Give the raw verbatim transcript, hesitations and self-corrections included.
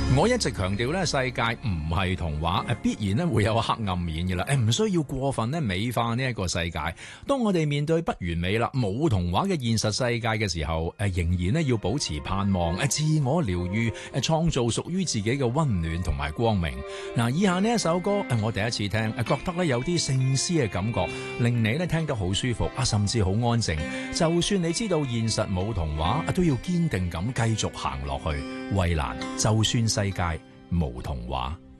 我一直強調咧，世界唔係童話，誒必然咧會有黑暗面嘅啦，誒唔需要過分咧美化呢一個世界。當我哋面對不完美啦、冇童話嘅現實世界嘅時候，誒仍然咧要保持盼望，誒自我療愈，誒創造屬於自己嘅溫暖同埋光明。嗱，以下呢一首歌，誒我第一次聽，誒覺得咧有啲聖詩嘅感覺，令你咧聽得好舒服啊，甚至好安靜。就算你知道現實冇童話，都要堅定咁繼續行落去。衛蘭，就算世界無童話。